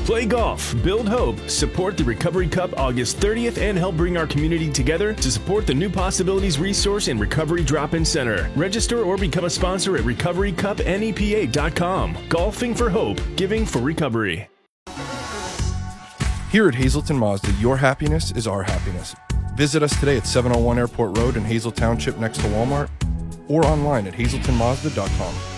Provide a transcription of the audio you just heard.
Play golf, build hope, support the Recovery Cup August 30th, and help bring our community together to support the New Possibilities Resource and Recovery Drop-In Center. Register or become a sponsor at recoverycupnepa.com. Golfing for hope, giving for recovery. Here at Hazleton Mazda, your happiness is our happiness. Visit us today at 701 Airport Road in Hazel Township next to Walmart, or online at hazeltonmazda.com.